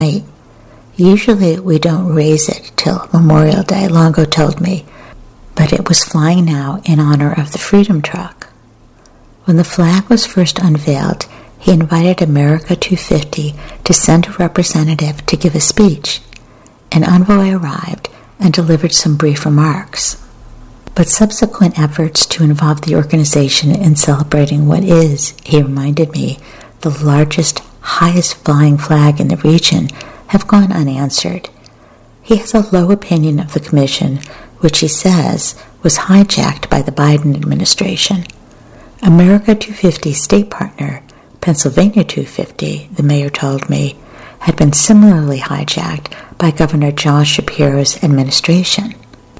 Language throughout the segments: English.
night. Usually we don't raise it till Memorial Day, Longo told me, but it was flying now in honor of the Freedom Truck. When the flag was first unveiled, he invited America 250 to send a representative to give a speech. An envoy arrived and delivered some brief remarks. But subsequent efforts to involve the organization in celebrating what is, he reminded me, the largest, highest flying flag in the region have gone unanswered. He has a low opinion of the commission, which he says was hijacked by the Biden administration. America 250's state partner, Pennsylvania 250, the mayor told me, had been similarly hijacked by Governor Josh Shapiro's administration.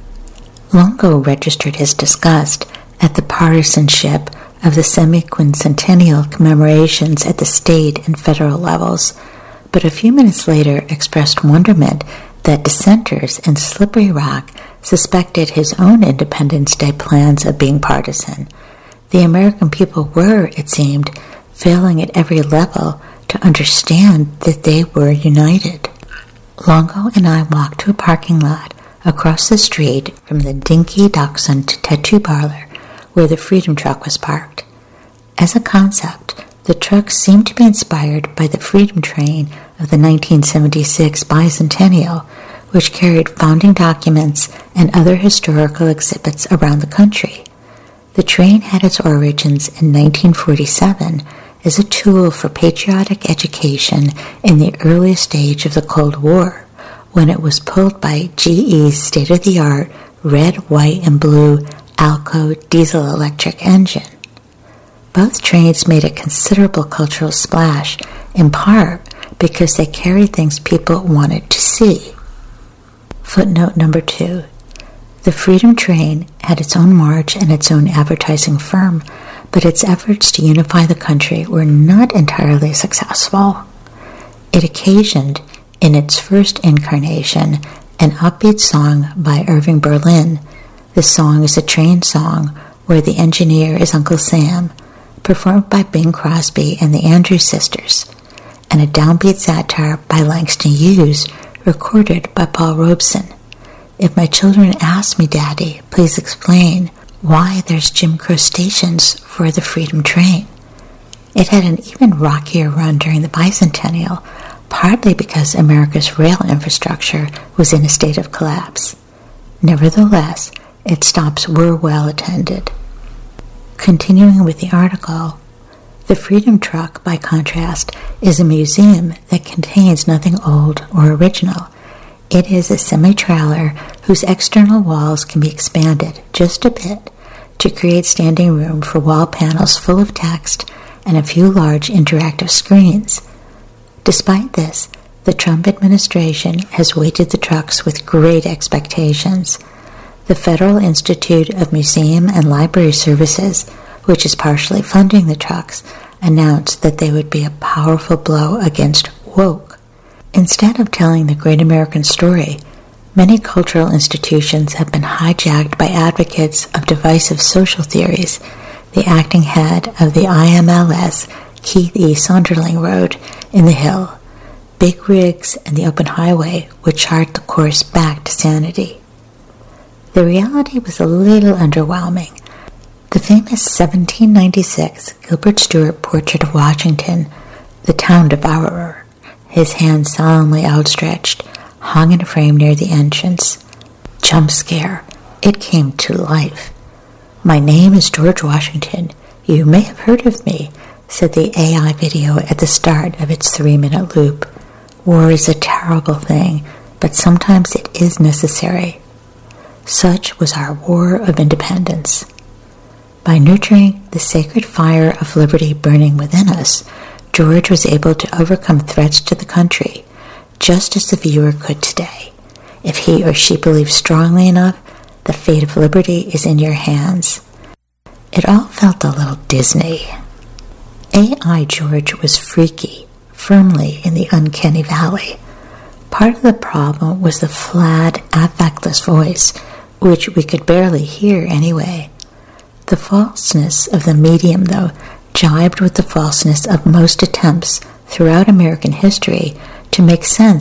Longo registered his disgust at the partisanship of the semi-quincentennial commemorations at the state and federal levels, but a few minutes later expressed wonderment that dissenters in Slippery Rock suspected his own Independence Day plans of being partisan. The American people were, it seemed, failing at every level to understand that they were united. Longo and I walked to a parking lot across the street from the dinky Dachshund tattoo parlor where the Freedom Truck was parked. As a concept, the truck seemed to be inspired by the Freedom Train of the 1976 bicentennial, which carried founding documents and other historical exhibits around the country. The train had its origins in 1947 as a tool for patriotic education in the earliest stage of the Cold War, when it was pulled by GE's state-of-the-art red, white, and blue Alco diesel-electric engine. Both trains made a considerable cultural splash, in part because they carried things people wanted to see. Footnote number 2. The Freedom Train had its own march and its own advertising firm, but its efforts to unify the country were not entirely successful. It occasioned, in its first incarnation, an upbeat song by Irving Berlin. The song is a train song where the engineer is Uncle Sam, performed by Bing Crosby and the Andrews Sisters, and a downbeat satire by Langston Hughes, recorded by Paul Robeson. If my children ask me, Daddy, please explain why there's Jim Crow stations for the Freedom Train. It had an even rockier run during the bicentennial, partly because America's rail infrastructure was in a state of collapse. Nevertheless, its stops were well attended. Continuing with the article, the Freedom Truck, by contrast, is a museum that contains nothing old or original. It is a semi-trailer whose external walls can be expanded just a bit to create standing room for wall panels full of text and a few large interactive screens. Despite this, the Trump administration has weighted the trucks with great expectations. The Federal Institute of Museum and Library Services, which is partially funding the trucks, announced that they would be a powerful blow against woke. Instead of telling the great American story, many cultural institutions have been hijacked by advocates of divisive social theories. The acting head of the IMLS, Keith E. Sonderling, wrote in The Hill, "Big rigs and the open highway would chart the course back to sanity." The reality was a little underwhelming. The famous 1796 Gilbert Stuart portrait of Washington, the town devourer, his hands solemnly outstretched, hung in a frame near the entrance. Jump scare. It came to life. "My name is George Washington. You may have heard of me," said the AI video at the start of its 3-minute loop. War is a terrible thing, but sometimes it is necessary. Such was our War of Independence. By nurturing the sacred fire of liberty burning within us, George was able to overcome threats to the country, just as the viewer could today. If he or she believes strongly enough, the fate of liberty is in your hands. It all felt a little Disney. AI George was freaky, firmly in the uncanny valley. Part of the problem was the flat, affectless voice, which we could barely hear anyway. The falseness of the medium, though, jibed with the falseness of most attempts throughout American history to make sense